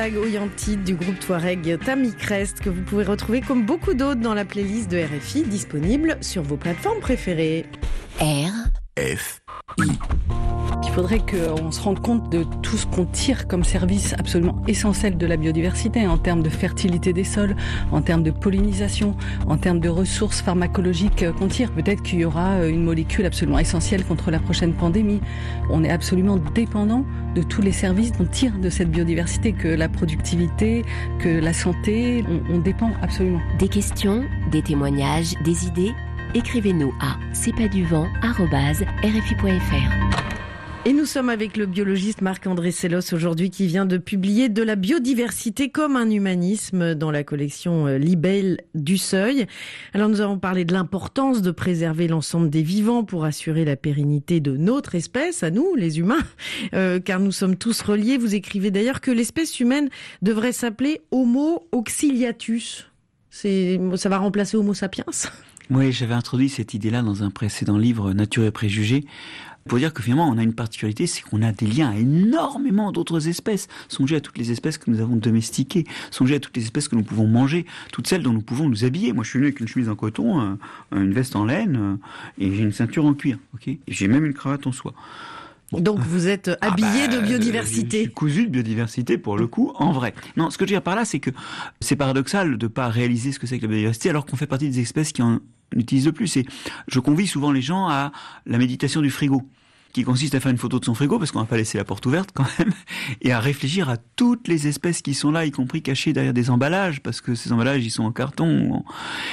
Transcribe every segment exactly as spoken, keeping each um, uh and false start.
Oyantide du groupe Touareg Tammy Crest que vous pouvez retrouver comme beaucoup d'autres dans la playlist de R F I disponible sur vos plateformes préférées. R F I. Il faudrait qu'on se rende compte de tout ce qu'on tire comme service absolument essentiel de la biodiversité en termes de fertilité des sols, en termes de pollinisation, en termes de ressources pharmacologiques qu'on tire. Peut-être qu'il y aura une molécule absolument essentielle contre la prochaine pandémie. On est absolument dépendant de tous les services qu'on tire de cette biodiversité, que la productivité, que la santé, on, on dépend absolument. Des questions, des témoignages, des idées, écrivez-nous à c'est pas du vent arobase r f i point f r. Et nous sommes avec le biologiste Marc-André Sellos aujourd'hui qui vient de publier De la biodiversité comme un humanisme dans la collection Libelle du Seuil. Alors nous avons parlé de l'importance de préserver l'ensemble des vivants pour assurer la pérennité de notre espèce, à nous les humains, euh, car nous sommes tous reliés. Vous écrivez d'ailleurs que l'espèce humaine devrait s'appeler Homo auxiliatus. C'est, ça va remplacer Homo sapiens ? Oui, j'avais introduit cette idée-là dans un précédent livre, Nature et préjugés, pour dire que finalement on a une particularité, c'est qu'on a des liens à énormément d'autres espèces. Songez à toutes les espèces que nous avons domestiquées, songez à toutes les espèces que nous pouvons manger, toutes celles dont nous pouvons nous habiller. Moi je suis venu avec une chemise en coton, une veste en laine, et j'ai une ceinture en cuir, ok ? Et j'ai même une cravate en soie. Bon. Donc vous êtes habillé ah bah, de biodiversité. Je suis cousu de biodiversité pour le coup, en vrai. Non, ce que je veux dire par là, c'est que c'est paradoxal de ne pas réaliser ce que c'est que la biodiversité alors qu'on fait partie des espèces qui en utilisent le plus. Et je convie souvent les gens à la méditation du frigo, qui consiste à faire une photo de son frigo, parce qu'on va pas laisser la porte ouverte quand même, et à réfléchir à toutes les espèces qui sont là, y compris cachées derrière des emballages, parce que ces emballages, ils sont en carton. Ou en...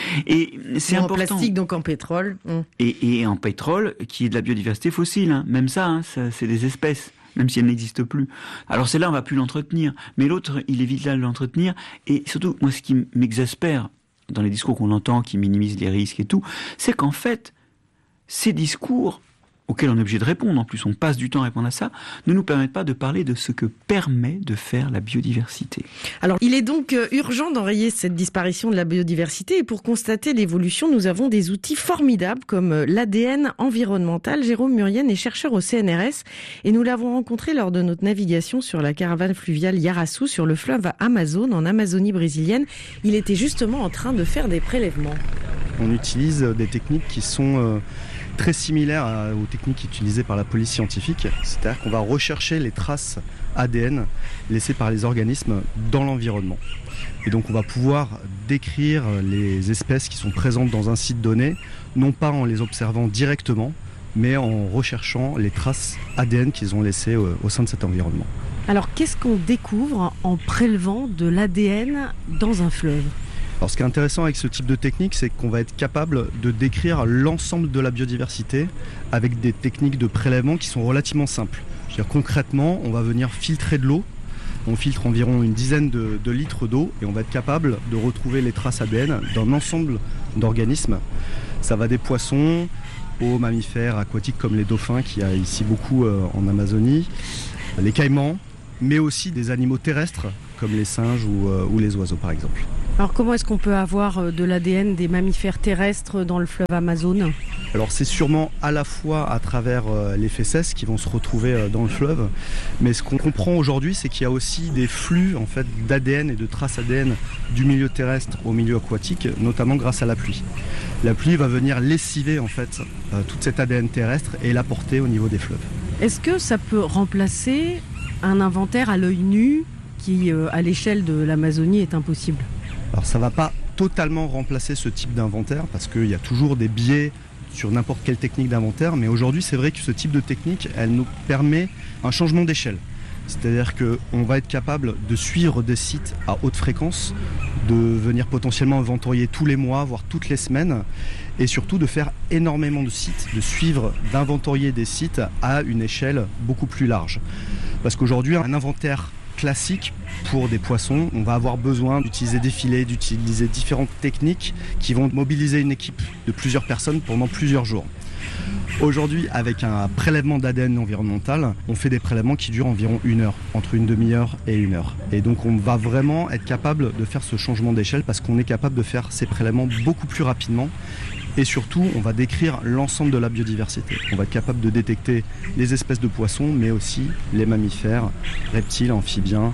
Et c'est ou important. En plastique, donc en pétrole. Mmh. Et, et en pétrole, qui est de la biodiversité fossile. Hein. Même ça, hein, ça, c'est des espèces, même si elles n'existent plus. Alors celle-là, on va plus l'entretenir. Mais l'autre, il est vital de l'entretenir. Et surtout, moi, ce qui m'exaspère dans les discours qu'on entend, qui minimisent les risques et tout, c'est qu'en fait, ces discours auxquels on est obligé de répondre, en plus on passe du temps à répondre à ça, ne nous permettent pas de parler de ce que permet de faire la biodiversité. Alors, il est donc urgent d'enrayer cette disparition de la biodiversité et pour constater l'évolution, nous avons des outils formidables comme l'A D N environnemental. Jérôme Murienne est chercheur au C N R S et nous l'avons rencontré lors de notre navigation sur la caravane fluviale Yaraçu sur le fleuve Amazone, en Amazonie brésilienne. Il était justement en train de faire des prélèvements. On utilise des techniques qui sont... Euh très similaire aux techniques utilisées par la police scientifique, c'est-à-dire qu'on va rechercher les traces A D N laissées par les organismes dans l'environnement. Et donc on va pouvoir décrire les espèces qui sont présentes dans un site donné, non pas en les observant directement, mais en recherchant les traces A D N qu'ils ont laissées au, au sein de cet environnement. Alors qu'est-ce qu'on découvre en prélevant de l'A D N dans un fleuve ? Alors ce qui est intéressant avec ce type de technique, c'est qu'on va être capable de décrire l'ensemble de la biodiversité avec des techniques de prélèvement qui sont relativement simples. Je veux dire, concrètement, on va venir filtrer de l'eau. On filtre environ une dizaine de, de litres d'eau et on va être capable de retrouver les traces A D N d'un ensemble d'organismes. Ça va des poissons aux mammifères aquatiques comme les dauphins qu'il y a ici beaucoup euh, en Amazonie, les caïmans, mais aussi des animaux terrestres comme les singes ou, euh, ou les oiseaux par exemple. Alors comment est-ce qu'on peut avoir de l'A D N des mammifères terrestres dans le fleuve Amazone ? Alors c'est sûrement à la fois à travers euh, les fesses qui vont se retrouver euh, dans le fleuve, mais ce qu'on comprend aujourd'hui, c'est qu'il y a aussi des flux en fait, d'A D N et de traces A D N du milieu terrestre au milieu aquatique, notamment grâce à la pluie. La pluie va venir lessiver en fait, euh, toute cette A D N terrestre et l'apporter au niveau des fleuves. Est-ce que ça peut remplacer un inventaire à l'œil nu qui, euh, à l'échelle de l'Amazonie, est impossible ? Alors ça ne va pas totalement remplacer ce type d'inventaire parce qu'il y a toujours des biais sur n'importe quelle technique d'inventaire, mais aujourd'hui c'est vrai que ce type de technique, elle nous permet un changement d'échelle. C'est-à-dire qu'on va être capable de suivre des sites à haute fréquence, de venir potentiellement inventorier tous les mois, voire toutes les semaines, et surtout de faire énormément de sites, de suivre, d'inventorier des sites à une échelle beaucoup plus large. Parce qu'aujourd'hui, un inventaire classique pour des poissons, on va avoir besoin d'utiliser des filets, d'utiliser différentes techniques qui vont mobiliser une équipe de plusieurs personnes pendant plusieurs jours. Aujourd'hui, avec un prélèvement d'A D N environnemental, on fait des prélèvements qui durent environ une heure, entre une demi-heure et une heure. Et donc on va vraiment être capable de faire ce changement d'échelle parce qu'on est capable de faire ces prélèvements beaucoup plus rapidement. Et surtout, on va décrire l'ensemble de la biodiversité. On va être capable de détecter les espèces de poissons, mais aussi les mammifères, reptiles, amphibiens,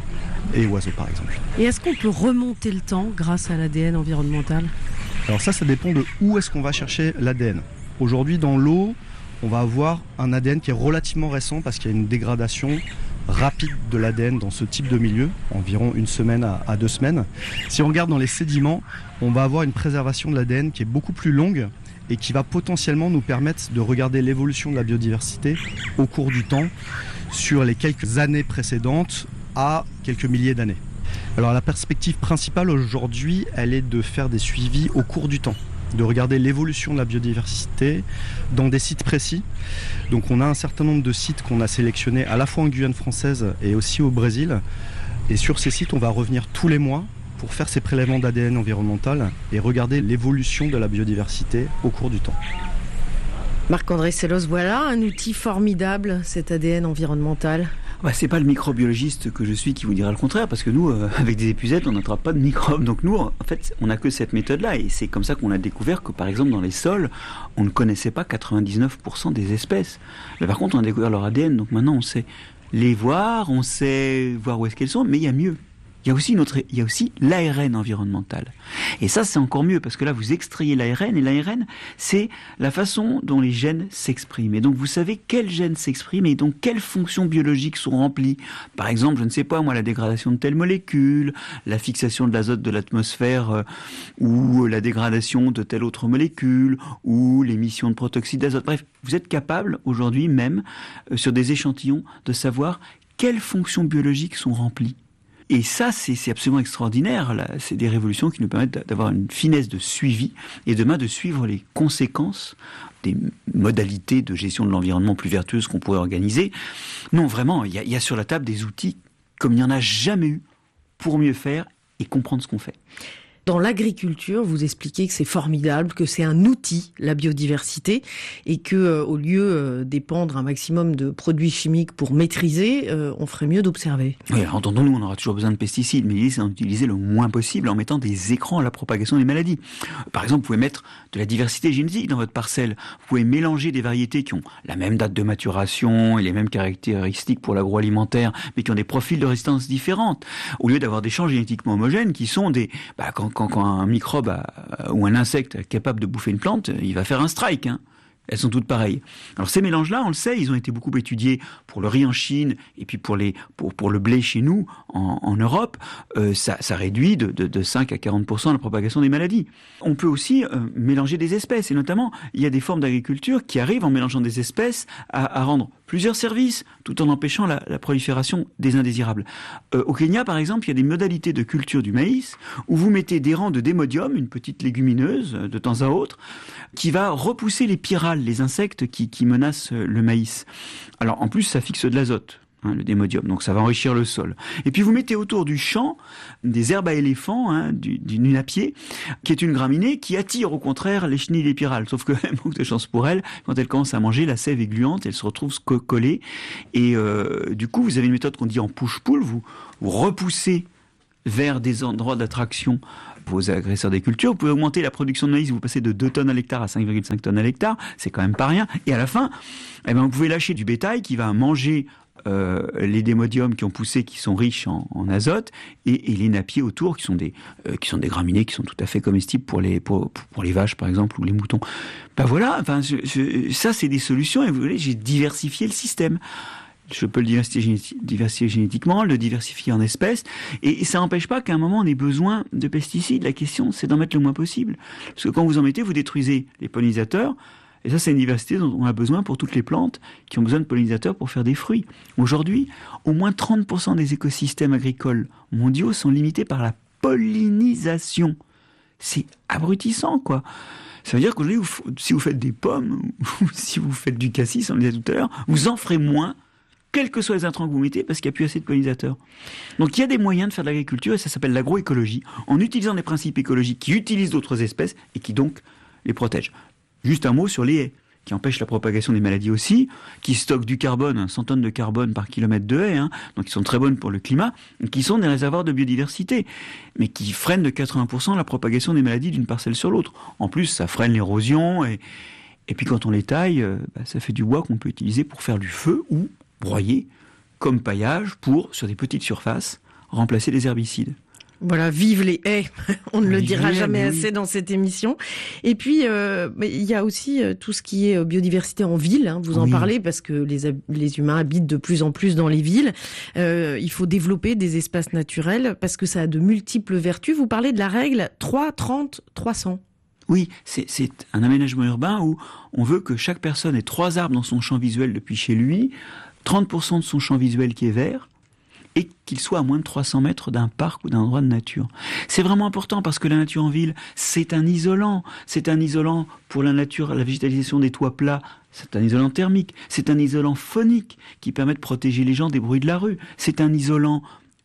et oiseaux par exemple. Et est-ce qu'on peut remonter le temps grâce à l'A D N environnemental ? Alors ça, ça dépend de où est-ce qu'on va chercher l'A D N. Aujourd'hui, dans l'eau, on va avoir un A D N qui est relativement récent parce qu'il y a une dégradation rapide de l'A D N dans ce type de milieu, environ une semaine à, à deux semaines. Si on regarde dans les sédiments, on va avoir une préservation de l'A D N qui est beaucoup plus longue et qui va potentiellement nous permettre de regarder l'évolution de la biodiversité au cours du temps sur les quelques années précédentes à quelques milliers d'années. Alors la perspective principale aujourd'hui, elle est de faire des suivis au cours du temps, de regarder l'évolution de la biodiversité dans des sites précis. Donc on a un certain nombre de sites qu'on a sélectionnés à la fois en Guyane française et aussi au Brésil. Et sur ces sites, on va revenir tous les mois pour faire ces prélèvements d'A D N environnemental et regarder l'évolution de la biodiversité au cours du temps. Marc-André Sellos, voilà un outil formidable, cet A D N environnemental. Bah, c'est pas le microbiologiste que je suis qui vous dira le contraire, parce que nous, euh, avec des épuisettes, on n'attrape pas de microbes. Donc nous, en fait, on n'a que cette méthode-là. Et c'est comme ça qu'on a découvert que, par exemple, dans les sols, on ne connaissait pas quatre-vingt-dix-neuf pour cent des espèces. Mais par contre, on a découvert leur A D N. Donc maintenant, on sait les voir, on sait voir où est-ce qu'elles sont, mais il y a mieux. Il y a aussi notre, il y a aussi l'A R N environnemental. Et ça, c'est encore mieux, parce que là, vous extrayez l'A R N, et l'A R N, c'est la façon dont les gènes s'expriment. Et donc, vous savez quels gènes s'expriment, et donc quelles fonctions biologiques sont remplies. Par exemple, je ne sais pas, moi, la dégradation de telle molécule, la fixation de l'azote de l'atmosphère, euh, ou la dégradation de telle autre molécule, ou l'émission de protoxyde d'azote. Bref, vous êtes capable, aujourd'hui même, euh, sur des échantillons, de savoir quelles fonctions biologiques sont remplies. Et ça, c'est, c'est absolument extraordinaire. Là. C'est des révolutions qui nous permettent d'avoir une finesse de suivi et demain de suivre les conséquences des modalités de gestion de l'environnement plus vertueuses qu'on pourrait organiser. Non, vraiment, il y a, il y a sur la table des outils comme il n'y en a jamais eu pour mieux faire et comprendre ce qu'on fait. Dans l'agriculture, vous expliquez que c'est formidable, que c'est un outil, la biodiversité, et que euh, au lieu euh, d'épandre un maximum de produits chimiques pour maîtriser, euh, on ferait mieux d'observer. Oui, alors entendons-nous, on aura toujours besoin de pesticides, mais l'idée c'est d'en utiliser le moins possible en mettant des écrans à la propagation des maladies. Par exemple, vous pouvez mettre de la diversité génétique dans votre parcelle. Vous pouvez mélanger des variétés qui ont la même date de maturation et les mêmes caractéristiques pour l'agroalimentaire, mais qui ont des profils de résistance différentes. Au lieu d'avoir des champs génétiquement homogènes qui sont des... Bah, quand Quand, quand un microbe a, ou un insecte est capable de bouffer une plante, il va faire un strike. Hein. Elles sont toutes pareilles. Alors ces mélanges-là, on le sait, ils ont été beaucoup étudiés pour le riz en Chine et puis pour, les, pour, pour le blé chez nous, en, en Europe. Euh, ça, ça réduit de, de, de cinq à quarante pour cent la propagation des maladies. On peut aussi euh, mélanger des espèces. Et notamment, il y a des formes d'agriculture qui arrivent en mélangeant des espèces à, à rendre plusieurs services tout en empêchant la, la prolifération des indésirables. Euh, au Kenya, par exemple, il y a des modalités de culture du maïs où vous mettez des rangs de démodium, une petite légumineuse de temps à autre, qui va repousser les pyrales, les insectes qui, qui menacent le maïs. Alors en plus, ça fixe de l'azote, hein, le démodium, donc ça va enrichir le sol. Et puis vous mettez autour du champ des herbes à éléphants, hein, du, du nunapier, qui est une graminée qui attire au contraire les chenilles et les pyrales. Sauf que, manque de chance pour elle, quand elle commence à manger, la sève est gluante, elle se retrouve collée. Et euh, du coup, vous avez une méthode qu'on dit en push-pull, vous, vous repoussez vers des endroits d'attraction vos agresseurs des cultures. Vous pouvez augmenter la production de maïs, vous passez de deux tonnes à l'hectare à cinq virgule cinq tonnes à l'hectare, c'est quand même pas rien. Et à la fin, eh ben, vous pouvez lâcher du bétail qui va manger euh, les démodiums qui ont poussé, qui sont riches en, en azote, et, et les napiers autour, qui sont des euh, qui sont des graminées, qui sont tout à fait comestibles pour les pour, pour les vaches par exemple ou les moutons. Ben voilà, enfin je, je, ça c'est des solutions. Et vous voyez, j'ai diversifié le système. Je peux le diversifier, généti- diversifier génétiquement, le diversifier en espèces, et, et ça n'empêche pas qu'à un moment on ait besoin de pesticides. La question, c'est d'en mettre le moins possible. Parce que quand vous en mettez, vous détruisez les pollinisateurs, et ça c'est une diversité dont on a besoin pour toutes les plantes qui ont besoin de pollinisateurs pour faire des fruits. Aujourd'hui, au moins trente pour cent des écosystèmes agricoles mondiaux sont limités par la pollinisation. C'est abrutissant, quoi. Ça veut dire qu'aujourd'hui, si vous faites des pommes, ou si vous faites du cassis, on le disait tout à l'heure, vous en ferez moins, quels que soient les intrants que vous mettez, parce qu'il n'y a plus assez de pollinisateurs. Donc il y a des moyens de faire de l'agriculture, et ça s'appelle l'agroécologie, en utilisant des principes écologiques qui utilisent d'autres espèces, et qui donc les protègent. Juste un mot sur les haies, qui empêchent la propagation des maladies aussi, qui stockent du carbone, cent tonnes de carbone par kilomètre de haies, hein, donc qui sont très bonnes pour le climat, et qui sont des réservoirs de biodiversité, mais qui freinent de quatre-vingts pour cent la propagation des maladies d'une parcelle sur l'autre. En plus, ça freine l'érosion, et, et puis quand on les taille, euh, bah, ça fait du bois qu'on peut utiliser pour faire du feu, ou broyer comme paillage pour, sur des petites surfaces, remplacer les herbicides. Voilà, vive les haies. On ne le Vive dira les haies, jamais oui. assez dans cette émission. Et puis, euh, il y a aussi euh, tout ce qui est biodiversité en ville. Hein, vous en Oui. parlez parce que les, les humains habitent de plus en plus dans les villes. Euh, il faut développer des espaces naturels parce que ça a de multiples vertus. Vous parlez de la règle trois, trente, trois cents. Oui, c'est, c'est un aménagement urbain où on veut que chaque personne ait trois arbres dans son champ visuel depuis chez lui, trente pour cent de son champ visuel qui est vert, et qu'il soit à moins de trois cents mètres d'un parc ou d'un endroit de nature. C'est vraiment important parce que la nature en ville, c'est un isolant. C'est un isolant pour la nature, la végétalisation des toits plats, c'est un isolant thermique. C'est un isolant phonique qui permet de protéger les gens des bruits de la rue. C'est un isolant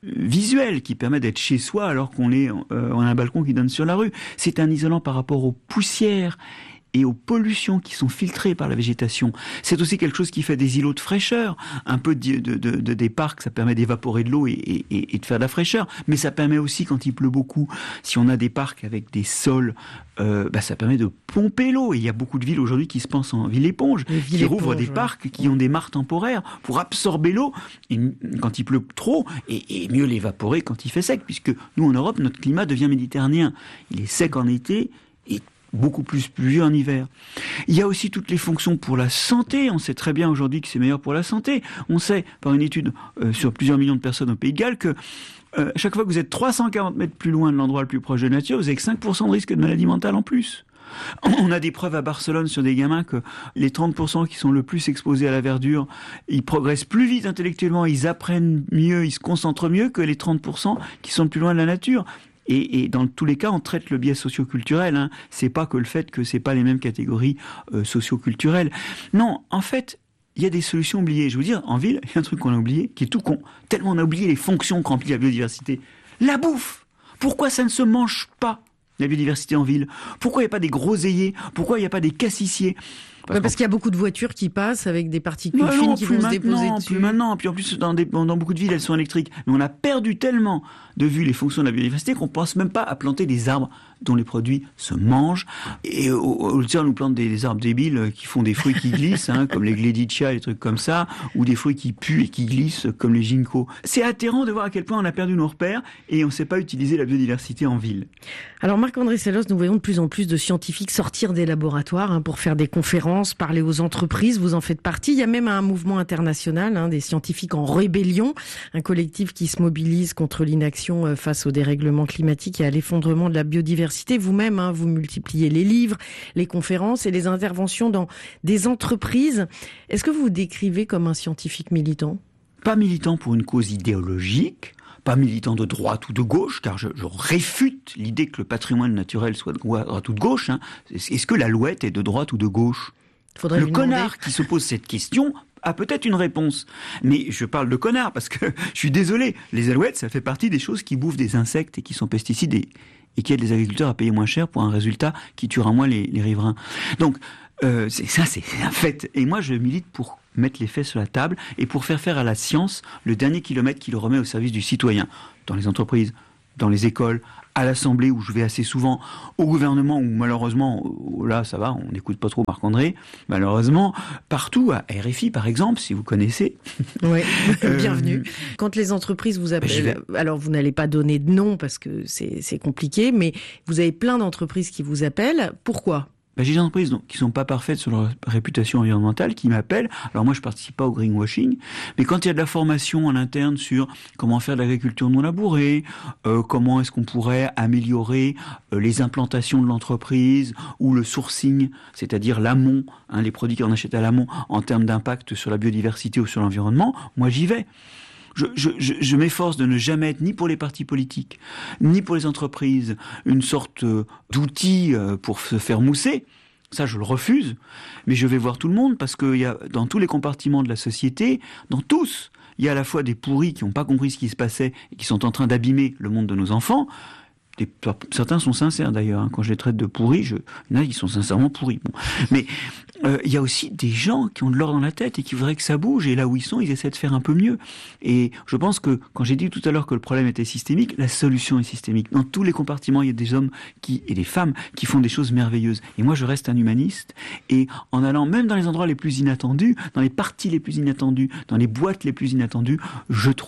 visuel qui permet d'être chez soi alors qu'on est, euh, on a un balcon qui donne sur la rue. C'est un isolant par rapport aux poussières et aux pollutions qui sont filtrées par la végétation. C'est aussi quelque chose qui fait des îlots de fraîcheur. Un peu de, de, de, de des parcs, ça permet d'évaporer de l'eau et, et, et de faire de la fraîcheur. Mais ça permet aussi, quand il pleut beaucoup, si on a des parcs avec des sols, euh, bah ça permet de pomper l'eau. Et il y a beaucoup de villes aujourd'hui qui se pensent en ville éponge, qui rouvrent des ouais. parcs, qui ont des mares temporaires pour absorber l'eau et, quand il pleut trop et, et mieux l'évaporer quand il fait sec. Puisque nous, en Europe, notre climat devient méditerranéen. Il est sec en été et beaucoup plus pluvieux en hiver. Il y a aussi toutes les fonctions pour la santé. On sait très bien aujourd'hui que c'est meilleur pour la santé. On sait, par une étude euh, sur plusieurs millions de personnes au Pays de Galles, que euh, chaque fois que vous êtes trois cent quarante mètres plus loin de l'endroit le plus proche de nature, vous avez cinq pour cent de risque de maladie mentale en plus. On a des preuves à Barcelone sur des gamins que les trente pour cent qui sont le plus exposés à la verdure, ils progressent plus vite intellectuellement, ils apprennent mieux, ils se concentrent mieux que les trente pour cent qui sont le plus loin de la nature. Et, et dans tous les cas, on traite le biais socioculturel. Hein. C'est pas que le fait que c'est pas les mêmes catégories euh, socioculturelles. Non, en fait, il y a des solutions oubliées. Je veux dire, en ville, il y a un truc qu'on a oublié, qui est tout con. Tellement on a oublié les fonctions que remplit la biodiversité. La bouffe. Pourquoi ça ne se mange pas, la biodiversité en ville? Pourquoi il n'y a pas des groseilliers? Pourquoi il n'y a pas des cassissiers? Parce, ouais, parce qu'il y a beaucoup de voitures qui passent avec des particules bah fines non, qui vont se déposer dessus. Plus maintenant, puis en plus dans, des, dans beaucoup de villes elles sont électriques. Mais on a perdu tellement de vue les fonctions de la biodiversité qu'on pense même pas à planter des arbres dont les produits se mangent. Et au, au lieu on nous plante des, des arbres débiles qui font des fruits qui glissent, hein, comme les gleditchia, les trucs comme ça, ou des fruits qui puent et qui glissent, comme les ginkgos. C'est atterrant de voir à quel point on a perdu nos repères et on ne sait pas utiliser la biodiversité en ville. Alors Marc-André Sellos, nous voyons de plus en plus de scientifiques sortir des laboratoires hein, pour faire des conférences, parler aux entreprises, vous en faites partie. Il y a même un mouvement international, hein, des scientifiques en rébellion, un collectif qui se mobilise contre l'inaction face au dérèglement climatique et à l'effondrement de la biodiversité. Vous-même, hein, vous multipliez les livres, les conférences et les interventions dans des entreprises. Est-ce que vous vous décrivez comme un scientifique militant ? Pas militant pour une cause idéologique, pas militant de droite ou de gauche, car je, je réfute l'idée que le patrimoine naturel soit de droite ou de gauche. Hein. Est-ce que l'alouette est de droite ou de gauche ? Faudrait le connard qui se pose cette question a peut-être une réponse. Mais je parle de connard parce que je suis désolé, les alouettes, ça fait partie des choses qui bouffent des insectes et qui sont pesticides et, et qui aident les agriculteurs à payer moins cher pour un résultat qui tuera moins les, les riverains. Donc, euh, c'est, ça, c'est un fait. Et moi, je milite pour mettre les faits sur la table et pour faire faire à la science le dernier kilomètre qui le remet au service du citoyen. Dans les entreprises, dans les écoles, à l'Assemblée où je vais assez souvent, au gouvernement où malheureusement, là ça va, on n'écoute pas trop Marc-André, malheureusement, partout, à R F I par exemple, si vous connaissez. Oui, bienvenue. Euh, Quand les entreprises vous appellent, vais... alors vous n'allez pas donner de nom parce que c'est, c'est compliqué, mais vous avez plein d'entreprises qui vous appellent, pourquoi ? Ben, j'ai des entreprises donc, qui sont pas parfaites sur leur réputation environnementale, qui m'appellent. Alors moi, je participe pas au greenwashing, mais quand il y a de la formation en interne sur comment faire de l'agriculture non labourée, euh, comment est-ce qu'on pourrait améliorer euh, les implantations de l'entreprise ou le sourcing, c'est-à-dire l'amont, hein, les produits qu'on achète à l'amont en termes d'impact sur la biodiversité ou sur l'environnement, moi j'y vais. Je, je, je, je m'efforce de ne jamais être ni pour les partis politiques, ni pour les entreprises, une sorte d'outil pour se faire mousser. Ça, je le refuse. Mais je vais voir tout le monde parce que y a, dans tous les compartiments de la société, dans tous, il y a à la fois des pourris qui n'ont pas compris ce qui se passait et qui sont en train d'abîmer le monde de nos enfants. Des, certains sont sincères d'ailleurs, hein. Quand je les traite de pourris, je, il y en a qui sont sincèrement pourris. Bon. Mais euh, il y a aussi des gens qui ont de l'or dans la tête et qui voudraient que ça bouge, et là où ils sont, ils essaient de faire un peu mieux. Et je pense que, quand j'ai dit tout à l'heure que le problème était systémique, la solution est systémique. Dans tous les compartiments, il y a des hommes qui, et des femmes qui font des choses merveilleuses. Et moi, je reste un humaniste, et en allant même dans les endroits les plus inattendus, dans les parties les plus inattendues, dans les boîtes les plus inattendues, je trouve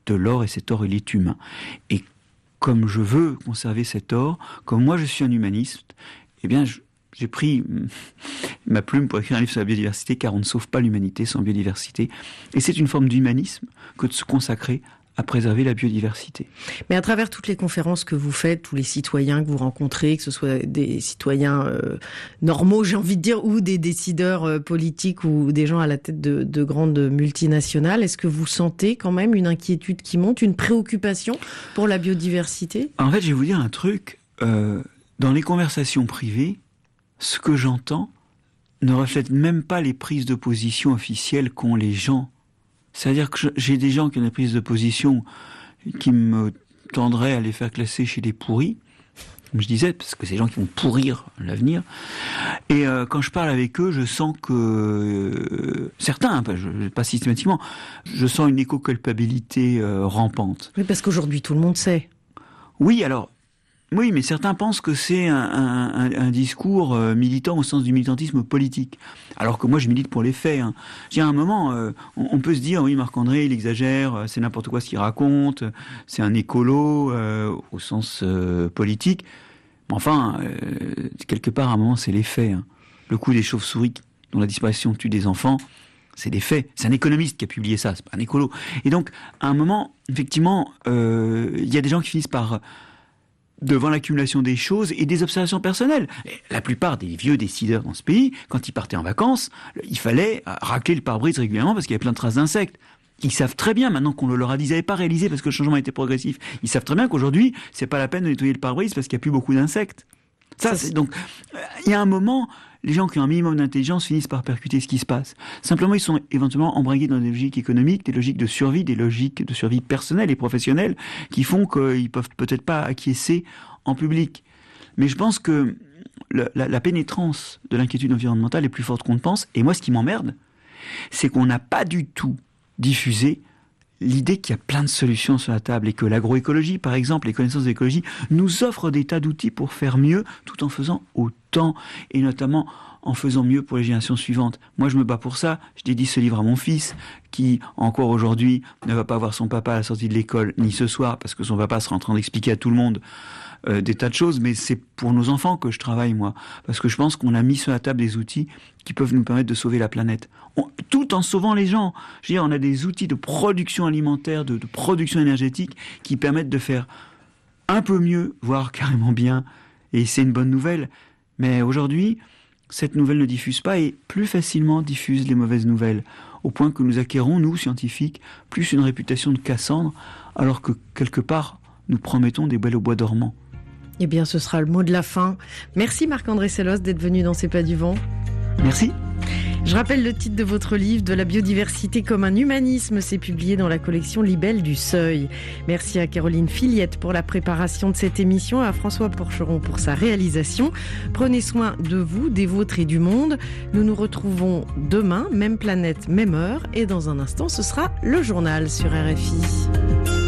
de l'or, et cet or, il est humain. Et comme je veux conserver cet or, comme moi je suis un humaniste, eh bien je, j'ai pris ma plume pour écrire un livre sur la biodiversité, car on ne sauve pas l'humanité sans biodiversité. Et c'est une forme d'humanisme que de se consacrer à préserver la biodiversité. Mais à travers toutes les conférences que vous faites, tous les citoyens que vous rencontrez, que ce soit des citoyens euh, normaux, j'ai envie de dire, ou des décideurs euh, politiques ou des gens à la tête de, de grandes multinationales, est-ce que vous sentez quand même une inquiétude qui monte, une préoccupation pour la biodiversité ? En fait, je vais vous dire un truc. Euh, dans les conversations privées, ce que j'entends ne reflète même pas les prises de position officielles qu'ont les gens. C'est-à-dire que j'ai des gens qui ont des prises de position qui me tendraient à les faire classer chez les pourris, comme je disais, parce que c'est des gens qui vont pourrir l'avenir. Et euh, quand je parle avec eux, je sens que euh, certains, hein, je, pas systématiquement, je sens une éco-culpabilité euh, rampante. Oui, parce qu'aujourd'hui tout le monde sait. Oui, alors. Oui, mais certains pensent que c'est un, un, un discours euh, militant au sens du militantisme politique. Alors que moi, je milite pour les faits. Hein. Je veux dire, à un moment, euh, on, on peut se dire, oui, Marc-André, il exagère, c'est n'importe quoi ce qu'il raconte, c'est un écolo euh, au sens euh, politique. Mais enfin, euh, quelque part, à un moment, c'est les faits. Hein. Le coup des chauves-souris dont la disparition tue des enfants, c'est des faits. C'est un économiste qui a publié ça, c'est pas un écolo. Et donc, à un moment, effectivement, euh, il y a des gens qui finissent par... devant l'accumulation des choses et des observations personnelles. Et la plupart des vieux décideurs dans ce pays, quand ils partaient en vacances, il fallait racler le pare-brise régulièrement parce qu'il y avait plein de traces d'insectes. Ils savent très bien, maintenant qu'on le leur a dit, ils n'avaient pas réalisé parce que le changement était progressif, ils savent très bien qu'aujourd'hui, c'est pas la peine de nettoyer le pare-brise parce qu'il n'y a plus beaucoup d'insectes. Ça, Ça c'est... Donc, il y a un moment, les gens qui ont un minimum d'intelligence finissent par percuter ce qui se passe. Simplement, ils sont éventuellement embringués dans des logiques économiques, des logiques de survie, des logiques de survie personnelle et professionnelle qui font qu'ils peuvent peut-être pas acquiescer en public. Mais je pense que la, la, la pénétrance de l'inquiétude environnementale est plus forte qu'on ne pense. Et moi, ce qui m'emmerde, c'est qu'on n'a pas du tout diffusé l'idée qu'il y a plein de solutions sur la table et que l'agroécologie, par exemple, les connaissances d'écologie, nous offrent des tas d'outils pour faire mieux tout en faisant autant, et notamment en faisant mieux pour les générations suivantes. Moi, je me bats pour ça. Je dédie ce livre à mon fils, qui, encore aujourd'hui, ne va pas voir son papa à la sortie de l'école, ni ce soir, parce que son papa sera en train d'expliquer à tout le monde euh, des tas de choses, mais c'est pour nos enfants que je travaille, moi. Parce que je pense qu'on a mis sur la table des outils qui peuvent nous permettre de sauver la planète. On, tout en sauvant les gens. Je veux dire, on a des outils de production alimentaire, de, de production énergétique, qui permettent de faire un peu mieux, voire carrément bien. Et c'est une bonne nouvelle. Mais aujourd'hui, cette nouvelle ne diffuse pas et plus facilement diffuse les mauvaises nouvelles, au point que nous acquérons, nous, scientifiques, plus une réputation de Cassandre, alors que, quelque part, nous promettons des belles au bois dormant. Eh bien, ce sera le mot de la fin. Merci Marc-André Sellos d'être venu dans C'est pas du vent. Merci. Je rappelle le titre de votre livre, De la biodiversité comme un humanisme. C'est publié dans la collection Libelle du Seuil. Merci à Caroline Filiette pour la préparation de cette émission, à François Porcheron pour sa réalisation. Prenez soin de vous, des vôtres et du monde. Nous nous retrouvons demain, même planète, même heure. Et dans un instant, ce sera le journal sur R F I.